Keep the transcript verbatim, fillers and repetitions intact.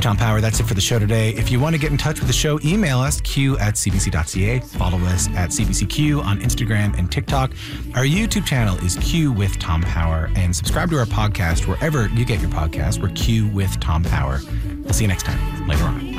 Tom Power. That's it for the show today. If you want to get in touch with the show, email us, q at c b c dot c a. Follow us at C B C Q on Instagram and TikTok. Our YouTube channel is Q with Tom Power. And subscribe to our podcast wherever you get your podcast. We're Q with Tom Power. We'll see you next time. Later on.